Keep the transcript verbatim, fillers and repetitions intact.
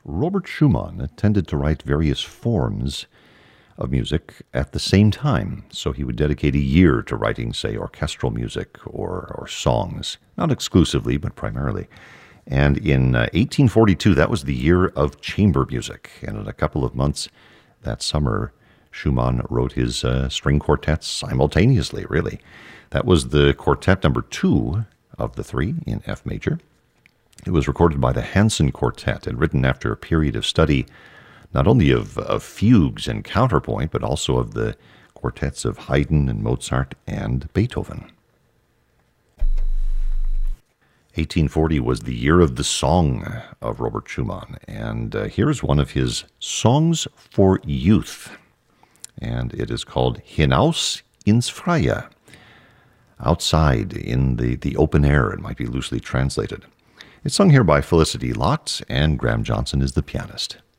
Robert Schumann tended to write various forms of music at the same time, so he would dedicate a year to writing, say, orchestral music or, or songs, not exclusively, but primarily. And in uh, eighteen forty-two, that was the year of chamber music, and in a couple of months that summer, Schumann wrote his uh, string quartets simultaneously, really. That was the quartet number two of the three in F major. It was recorded by the Hansen Quartet and written after a period of study not only of, of fugues and counterpoint, but also of the quartets of Haydn and Mozart and Beethoven. eighteen forty was the year of the song of Robert Schumann, and uh, here's one of his songs for youth, and it is called Hinaus ins Freie, outside in the, the open air, it might be loosely translated. It's sung here by Felicity Lott, and Graham Johnson is the pianist.